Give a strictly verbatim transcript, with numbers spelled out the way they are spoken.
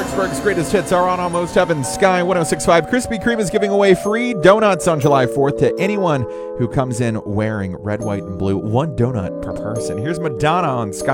Clarksburg's greatest hits are on Almost Heaven. Sky one oh six point five. Krispy Kreme is giving away free donuts on July fourth to anyone who comes in wearing red, white, and blue. One donut per person. Here's Madonna on Sky.